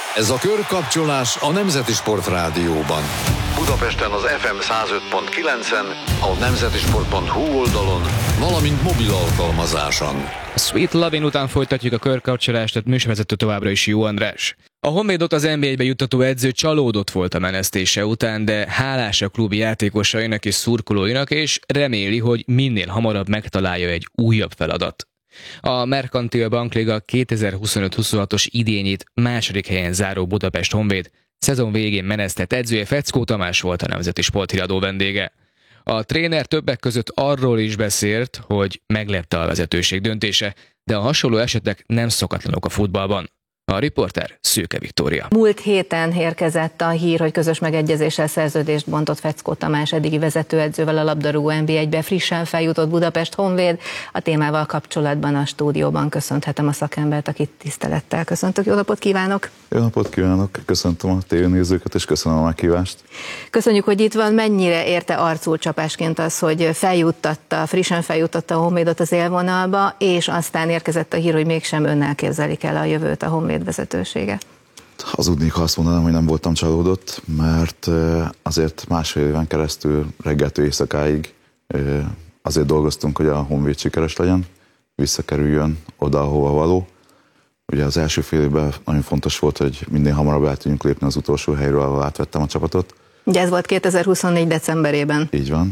Ez a körkapcsolás a Nemzeti Sport Rádióban. Budapesten az FM 105.9-en, a nemzetisport.hu oldalon, valamint mobil alkalmazáson. A Sweet Lovin' után folytatjuk a körkapcsolást, tehát műsorvezető továbbra is Jó András. A Honvédot az NB1-be juttató edző csalódott volt a menesztése után, de hálás a klub játékosainak és szurkolóinak, és reméli, hogy minél hamarabb megtalálja egy újabb feladat. A Merkantil Bankliga 2025-26-os idényét második helyen záró Budapest Honvéd szezon végén menesztett edzője Feckó Tamás volt a Nemzeti Sporthíradó vendége. A tréner többek között arról is beszélt, hogy meglepte a vezetőség döntése, de a hasonló esetek nem szokatlanok a futballban. A riporter Szőke Viktória. Múlt héten érkezett a hír, hogy közös megegyezéssel szerződést bontott Feckó Tamás eddigi vezetőedzővel a labdarúgó NB1-be frissen feljutott Budapest Honvéd. A témával kapcsolatban a stúdióban köszönhetem a szakembert, akit tisztelettel köszöntök. Jó napot kívánok! Jó napot kívánok! Köszöntöm a tévénézőket és köszönöm a meghívást. Köszönjük, hogy itt van. Mennyire érte arcul csapásként az, hogy frissen feljuttatta a Honvédot az élvonalba, és aztán érkezett a hír, hogy mégsem önnel képzelik el a jövőt a Honvéd vezetősége? Hazudnék, ha azt mondanám, hogy nem voltam csalódott, mert azért másfél éven keresztül reggeltől éjszakáig azért dolgoztunk, hogy a Honvéd sikeres legyen, visszakerüljön oda, ahova való. Ugye az első fél évben nagyon fontos volt, hogy minél hamarabb el tudjunk lépni az utolsó helyről, ahol átvettem a csapatot. Ugye ez volt 2024. decemberében. Így van.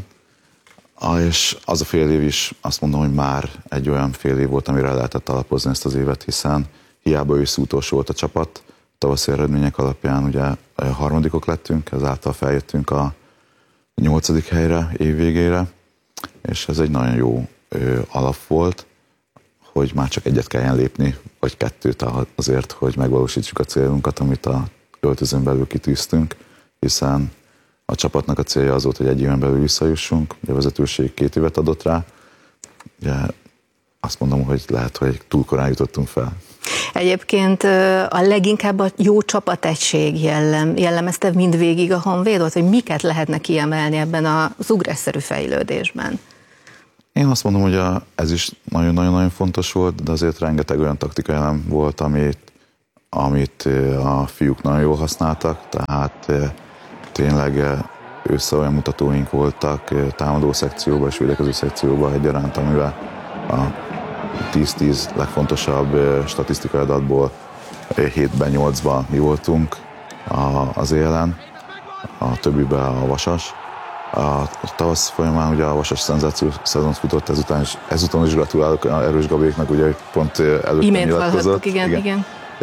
És az a fél év is azt mondom, hogy már egy olyan fél év volt, amire lehetett alapozni ezt az évet, hiszen hiába ősz utolsó volt a csapat, tavaszi eredmények alapján ugye harmadikok lettünk, ezáltal feljöttünk a 8. helyre év végére, és ez egy nagyon jó alap volt, hogy már csak egyet kelljen lépni, vagy kettőt azért, hogy megvalósítsuk a célunkat, amit a öltözön belül kitűztünk, hiszen a csapatnak a célja az volt, hogy egy éven belül visszajussunk, ugye a vezetőség 2 évet adott rá, ugye azt mondom, hogy lehet, hogy túl korán jutottunk fel. Egyébként a leginkább a jó csapategység jellemezte mindvégig a Honvédot, hogy miket lehetne kiemelni ebben az ugrásszerű fejlődésben? Én azt mondom, hogy ez is nagyon-nagyon fontos volt, de azért rengeteg olyan taktikai elem volt, amit a fiúk nagyon jól használtak, tehát tényleg össze olyan mutatóink voltak támadó szekcióban és védekező szekcióban egyaránt, amivel a 10-10 legfontosabb statisztikai adatból 7-ben, 8-ban mi voltunk az élen, a többiben a Vasas. A tavasz folyamán ugye a Vasas szenzációs szezont futott, ezután is gratulálok Erős Gabéknak, ugye pont előtte nyilatkozott. Igen.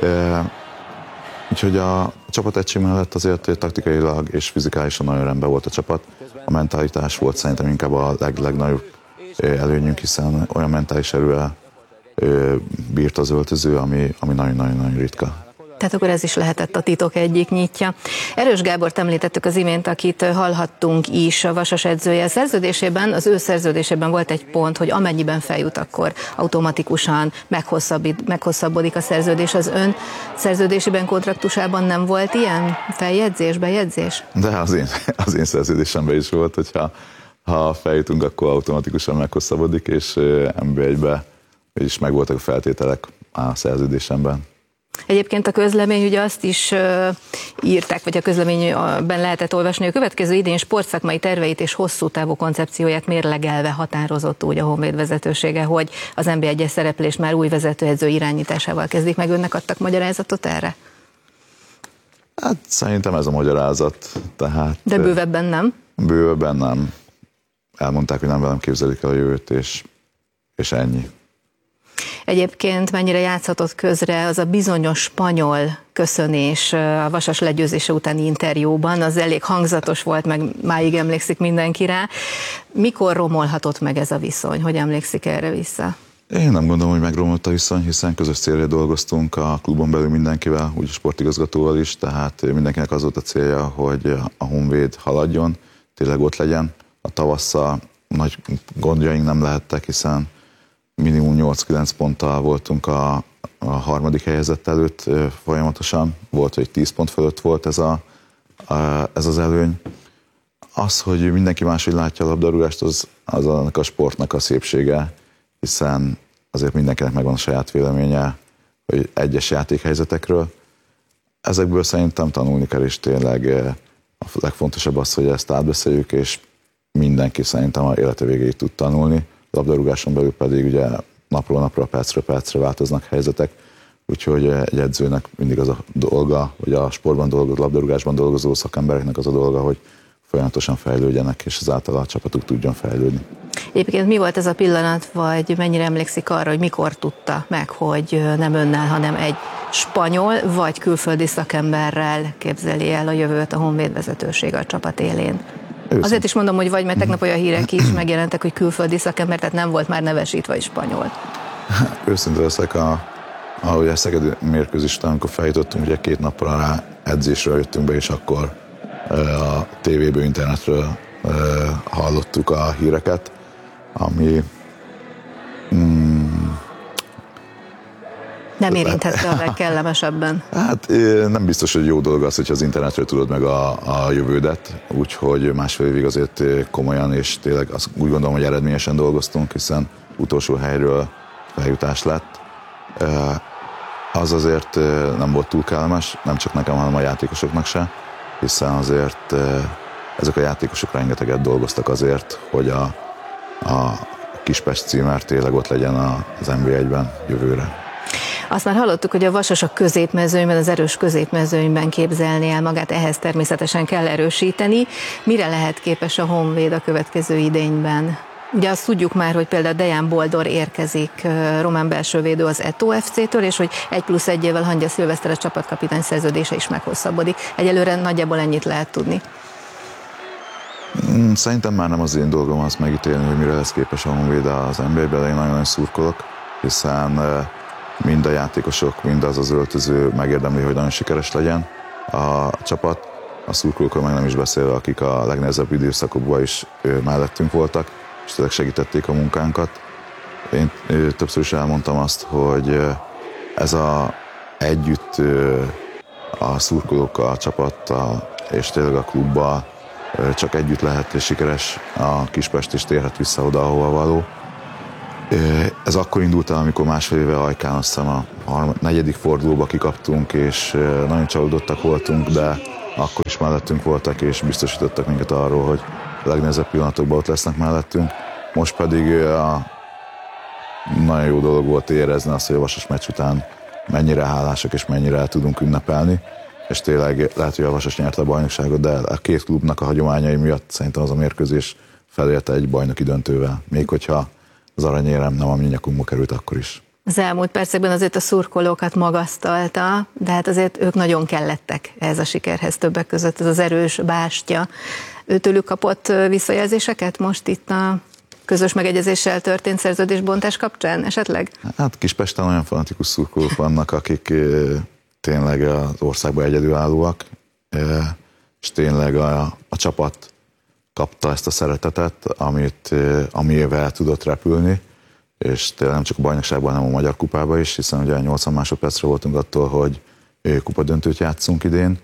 Úgyhogy a csapategység mellett azért taktikailag és fizikálisan nagyon rendben volt a csapat. A mentalitás volt szerintem inkább a legnagyobb előnyünk, hiszen olyan mentális erővel bírt az öltöző, ami nagyon-nagyon ritka. Tehát akkor ez is lehetett a titok egyik nyitja. Erős Gábort említettük az imént, akit hallhattunk is, a Vasas edzője. Az ő szerződésében volt egy pont, hogy amennyiben feljut, akkor automatikusan meghosszabbodik a szerződés. Az ön szerződésében, kontraktusában nem volt ilyen bejegyzés? De az én szerződésemben is volt, hogyha feljutunk, akkor automatikusan meghosszabbodik, és NB1-be is megvoltak a feltételek a szerződésemben. Egyébként a közlemény ugye azt is írták, vagy a közleményben lehetett olvasni, hogy a következő idén sportszakmai terveit és hosszú távú koncepcióját mérlegelve határozott úgy a Honvéd vezetősége, hogy az NB1-es szereplést már új vezetőedző irányításával kezdik meg. Önnek adtak magyarázatot erre? Hát szerintem ez a magyarázat. De bővebben nem? Bővebben nem. Elmondták, hogy nem velem képzelik el a jövőt, és ennyi. Egyébként mennyire játszhatott közre az a bizonyos spanyol köszönés a Vasas legyőzése utáni interjúban, az elég hangzatos volt, meg máig emlékszik mindenki rá. Mikor romolhatott meg ez a viszony? Hogy emlékszik erre vissza? Én nem gondolom, hogy megromlott a viszony, hiszen közös célra dolgoztunk a klubon belül mindenkivel, úgy a sportigazgatóval is, tehát mindenkinek az volt a célja, hogy a Honvéd haladjon, tényleg ott legyen. A tavasszal nagy gondjaink nem lehettek, hiszen minimum 8-9 ponttal voltunk a harmadik helyezett előtt folyamatosan. Volt, hogy 10 pont fölött volt ez az előny. Az, hogy mindenki máshogy látja a labdarúgást, az annak a sportnak a szépsége, hiszen azért mindenkinek megvan a saját véleménye, hogy egyes játékhelyzetekről. ezekből szerintem tanulni kell, és tényleg a legfontosabb az, hogy ezt átbeszéljük, és mindenki szerintem a élete végéig tud tanulni. Labdarúgáson belül pedig ugye napról napra, percről percre változnak helyzetek, úgyhogy egy edzőnek mindig az a dolga, vagy a sportban dolgozó, labdarúgásban dolgozó szakembereknek az a dolga, hogy folyamatosan fejlődjenek, és ezáltal a csapatuk tudjon fejlődni. Egyébként mi volt ez a pillanat, vagy mennyire emlékszik arra, hogy mikor tudta meg, hogy nem önnel, hanem egy spanyol vagy külföldi szakemberrel képzeli el a jövőt a Honvéd vezetősége a csapat élén? Azért is mondom, hogy vagy, mert tegnap olyan hírek is megjelentek, hogy külföldi szakember, tehát nem volt már nevesítve is spanyol. Őszinte leszek, ahogy a szegedi mérkőzés után, amikor feljutottunk, ugye 2 nappal rá edzésről jöttünk be, és akkor a tévéből, internetről hallottuk a híreket, ami nem érinthette a legkellemesebben. Hát nem biztos, hogy jó dolog az, hogyha az internetről tudod meg a jövődet, úgyhogy másfél évig azért komolyan, és tényleg azt úgy gondolom, hogy eredményesen dolgoztunk, hiszen utolsó helyről feljutás lett. Az azért nem volt túl kellemes, nem csak nekem, hanem a játékosoknak se, hiszen azért ezek a játékosok rengeteget dolgoztak azért, hogy a Kispest címer tényleg ott legyen az NB1-ben jövőre. Azt már hallottuk, hogy a Vasas a középmezőnyben, az erős középmezőnyben képzelné el magát, ehhez természetesen kell erősíteni. Mire lehet képes a Honvéd a következő idényben? Ugye azt tudjuk már, hogy például Dejan Boldor érkezik, román belsővédő az Eto FC-től, és hogy 1+1 évvel Hangya Szilveszter a csapatkapitány szerződése is meghosszabbodik. Egyelőre nagyjából ennyit lehet tudni. Szerintem már nem az én dolgom azt megítélni, hogy mire lesz képes a Honvéd az NB1-ben, de én nagyon-nagyon szurkolok, hiszen mind a játékosok, mind az öltöző megérdemli, hogy nagyon sikeres legyen a csapat. A szurkolókról meg nem is beszélve, akik a legnehezebb időszakokban is mellettünk voltak, és tényleg segítették a munkánkat. Én többször is elmondtam azt, hogy ez együtt a szurkolókkal, a csapattal és tényleg a klubbal csak együtt lehet és sikeres a Kispest, és térhet vissza oda, ahova való. Ez akkor indult el, amikor másfél éve Ajkán, azt hiszem a 4. fordulóba kikaptunk, és nagyon csalódottak voltunk, de akkor is mellettünk voltak, és biztosítottak minket arról, hogy a legnehezebb pillanatokban ott lesznek mellettünk. Most pedig nagyon jó dolog volt érezni azt, hogy a Vasas meccs után mennyire hálásak és mennyire el tudunk ünnepelni, és tényleg lehet, hogy a Vasas nyerte a bajnokságot, de a 2 klubnak a hagyományai miatt szerintem az a mérkőzés felérte egy bajnoki döntővel, még hogyha az aranyérem nem a mi nyakunkba került akkor is. Az elmúlt percekben azért a szurkolókat magasztalta, de hát azért ők nagyon kellettek ehhez a sikerhez, többek között ez az erős bástya. Őtőlük kapott visszajelzéseket most itt a közös megegyezéssel történt szerződésbontás kapcsán esetleg? Hát Kispesten olyan fanatikus szurkolók vannak, akik tényleg az országban egyedülállóak, és tényleg a csapat kapta ezt a szeretetet, amivel tudott repülni, és tényleg nem csak a bajnokságban, hanem a Magyar Kupában is, hiszen ugye 80 másodpercre voltunk attól, hogy kupadöntőt játszunk idén.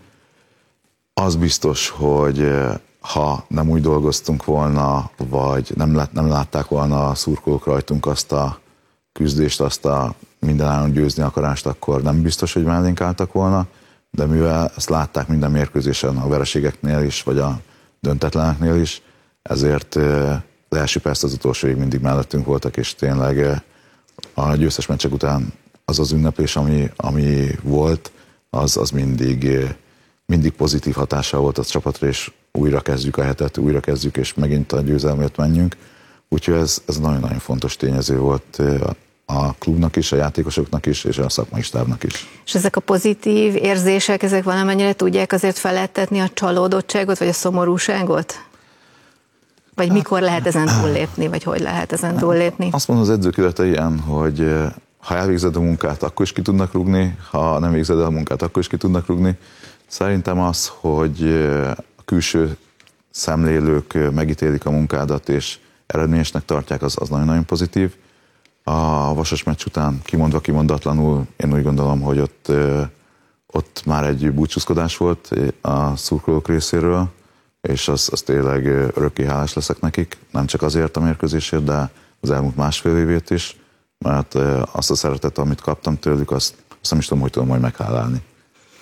Az biztos, hogy ha nem úgy dolgoztunk volna, vagy nem látták volna a szurkolók rajtunk azt a küzdést, azt a mindenáron győzni akarást, akkor nem biztos, hogy mellénk álltak volna, de mivel ezt látták minden mérkőzésen, a vereségeknél is, vagy a döntetleneknél is, ezért az első perc az utolsóig mindig mellettünk voltak, és tényleg a győztes meccsek után az az ünneplés, ami volt, az mindig pozitív hatással volt a csapatra, és újra kezdjük a hetet, újra kezdjük, és megint a győzelmért menjünk. Úgyhogy ez nagyon-nagyon fontos tényező volt a klubnak is, a játékosoknak is, és a szakmai stábnak is. És ezek a pozitív érzések, ezek valamennyire tudják azért feledtetni a csalódottságot, vagy a szomorúságot? Vagy mikor lehet ezen túllépni, vagy hogy lehet ezen túllépni? Azt mondom, az edzők élete ilyen, hogy ha elvégzed a munkát, akkor is ki tudnak rúgni, ha nem végzed el a munkát, akkor is ki tudnak rúgni. Szerintem az, hogy a külső szemlélők megítélik a munkádat, és eredményesnek tartják, az nagyon-nagyon pozitív. A Vasas meccs után kimondva, kimondatlanul én úgy gondolom, hogy ott már egy búcsúzkodás volt a szurkolók részéről, és az tényleg örökké hálás leszek nekik, nem csak azért a mérkőzésért, de az elmúlt másfél évét is, mert azt a szeretet, amit kaptam tőlük, azt nem is tudom, hogy tudom majd meghálálni.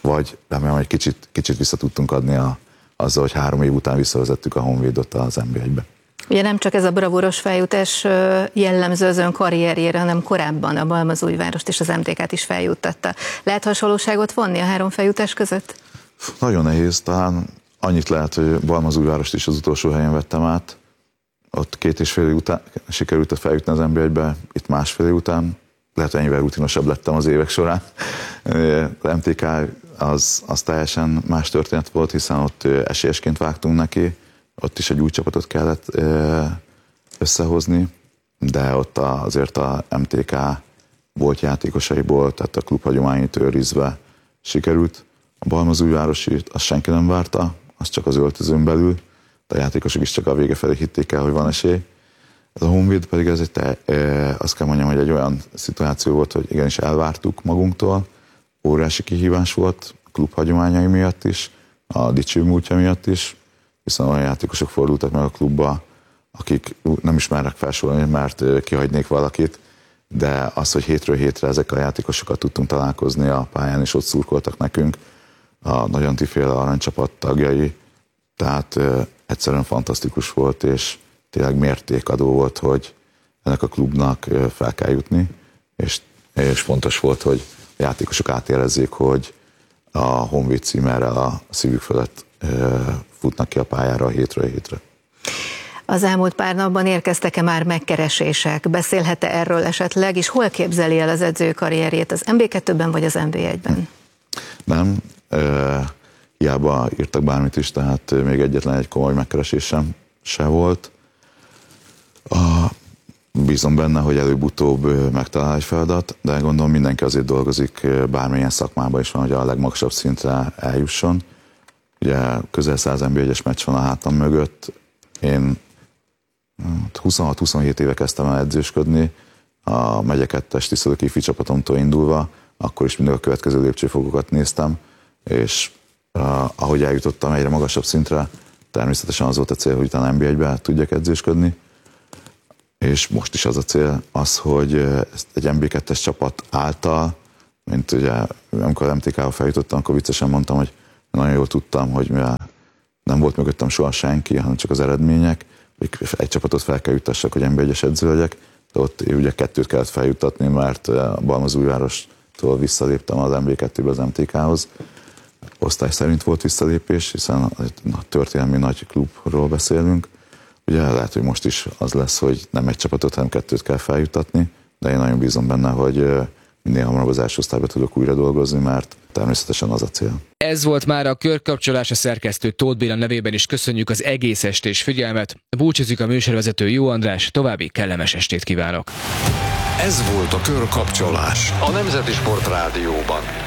vagy remélem, hogy kicsit vissza tudtunk adni azzal, hogy 3 év után visszavezettük a Honvédot az NB1-be. Ugye nem csak ez a bravúros feljutás jellemző az ön karrierjére, hanem korábban a Balmazújvárost és az MTK-t is feljuttatta. Lehet hasonlóságot vonni a 3 feljutás között? Nagyon nehéz, talán annyit lehet, hogy Balmazújvárost is az utolsó helyen vettem át. Ott 2,5 év után sikerült feljutni az NB1-be, itt 1,5 év után. Lehet, hogy ennyivel rutinosabb lettem az évek során. Az MTK az teljesen más történet volt, hiszen ott esélyesként vágtunk neki, ott is egy új csapatot kellett összehozni, de ott azért a MTK volt játékosaiból, tehát a klub hagyományait őrizve sikerült. A Balmazújvárosi azt senki nem várta, az csak az öltözőn belül, de a játékosok is csak a vége felé hitték el, hogy van esély. Ez a Honvéd pedig azt kell mondjam, hogy egy olyan szituáció volt, hogy igenis elvártuk magunktól, óriási kihívás volt, a klub hagyományai miatt is, a dicső múltja miatt is, hiszen olyan játékosok fordultak meg a klubba, akik nem is mernek felsorolni, mert kihagynék valakit, de az, hogy hétről hétre ezek a játékosokat tudtunk találkozni a pályán, és ott szurkoltak nekünk, a Nagy Antiféle aranycsapat tagjai, tehát egyszerűen fantasztikus volt, és tényleg mértékadó volt, hogy ennek a klubnak fel kell jutni, és fontos volt, hogy a játékosok átérezzék, hogy a Honvéd címerrel a szívük fölött futnak ki a pályára hétről hétre. Az elmúlt pár napban érkeztek-e már megkeresések? Beszélhet-e erről esetleg, és hol képzeli el az edzői karrierjét, az NB2-ben vagy az NB1-ben? Nem, hiába írtak bármit is, tehát még egyetlen egy komoly megkeresésem se volt. Bízom benne, hogy előbb-utóbb megtalál egy feladat, de gondolom mindenki azért dolgozik, bármilyen szakmában is van, hogy a legmagasabb szintre eljusson. Ugye közel 100 NB1-es meccs van a hátam mögött. Én 26-27 éve kezdtem el edzősködni, a megye 2-es Tiszalöki ifi csapatomtól indulva, akkor is mindig a következő lépcsőfokokat néztem, és ahogy eljutottam egyre magasabb szintre, természetesen az volt a cél, hogy utána NB1-be tudjak edzősködni, és most is az a cél az, hogy egy NB2-es csapat által, mint ugye amikor MTK-val feljutottam, akkor viccesen mondtam, hogy nagyon jól tudtam, hogy mivel nem volt mögöttem soha senki, hanem csak az eredmények, hogy egy csapatot fel kell juttassak, hogy NB1-es edző legyek, de ott ugye 2-t kellett feljuttatni, mert a Balmazújvárostól visszaléptem az NB2-be az MTK-hoz. Osztály szerint volt visszalépés, hiszen a történelmi nagy klubról beszélünk. Ugye lehet, hogy most is az lesz, hogy nem egy csapatot, hanem 2-t kell feljuttatni, de én nagyon bízom benne, hogy minél hamarabb az első osztályba tudok újra dolgozni, mert természetesen az a cél. Ez volt már a Körkapcsolás, a szerkesztő Tóth Béla nevében is köszönjük az egész estés figyelmet. Búcsúzik a műsorvezető Jó András, további kellemes estét kívánok. Ez volt a Körkapcsolás a Nemzeti Sport Rádióban.